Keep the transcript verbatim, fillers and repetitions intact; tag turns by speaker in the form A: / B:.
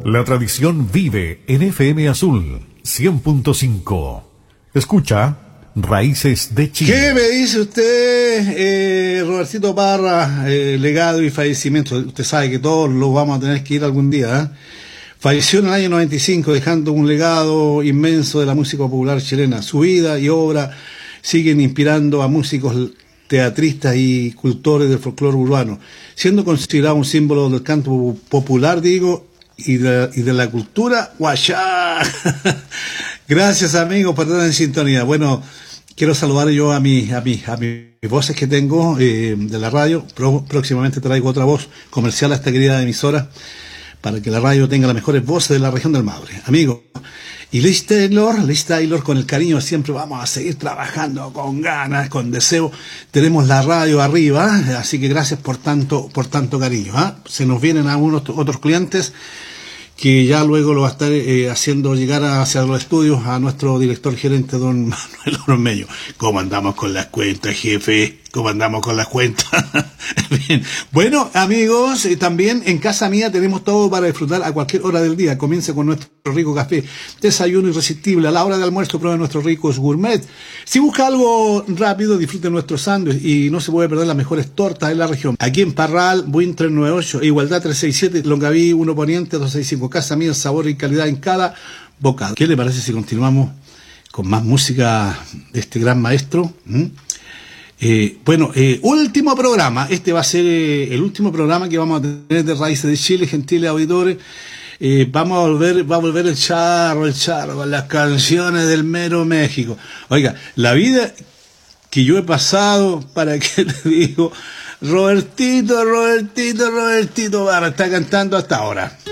A: La tradición vive en F M Azul cien punto cinco. Escucha Raíces de Chile.
B: ¿Qué me dice usted, eh, Robertito Parra, eh, legado y fallecimiento? Usted sabe que todos lo vamos a tener que ir algún día, ¿eh? Falleció en el año noventa y cinco, dejando un legado inmenso de la música popular chilena. Su vida y obra siguen inspirando a músicos, teatristas y cultores del folclore urbano, siendo considerado un símbolo del canto popular, digo, y de, y de la cultura guayá. Gracias, amigos, por estar en sintonía. Bueno, quiero saludar yo a mi, a mi, a mis voces que tengo eh, de la radio. Pro, próximamente traigo otra voz comercial a esta querida emisora para que la radio tenga las mejores voces de la región del Maule. Amigos, y Liz Taylor, Liz Taylor, con el cariño siempre vamos a seguir trabajando con ganas, con deseo. Tenemos la radio arriba, así que gracias por tanto, por tanto cariño, ¿eh? Se nos vienen algunos otros clientes que ya luego lo va a estar eh, haciendo llegar hacia los estudios a nuestro director gerente, don Manuel Ormeño. ¿Cómo andamos con las cuentas, jefe? ¿Cómo andamos con las cuentas? Bien. Bueno, amigos, eh, también en casa mía tenemos todo para disfrutar a cualquier hora del día. Comienza con nuestro rico café, desayuno irresistible. A la hora de almuerzo prueba nuestros ricos gourmet. Si busca algo rápido, disfrute nuestro sándwich y no se puede perder las mejores tortas de la región. Aquí en Parral, Buin tres nueve ocho, Igualdad tres seis siete, Longaví uno Poniente dos seis cinco. Casa mía, sabor y calidad en cada bocado. ¿Qué le parece si continuamos con más música de este gran maestro? ¿Mm? Eh, bueno, eh, último programa. Este va a ser eh, el último programa que vamos a tener de Raíces de Chile, gentiles auditores. Eh, vamos a volver, va a volver el charro, el charro, con las canciones del mero México. Oiga, la vida que yo he pasado, ¿para qué le digo? Robertito, Robertito, Robertito Barra está cantando hasta ahora.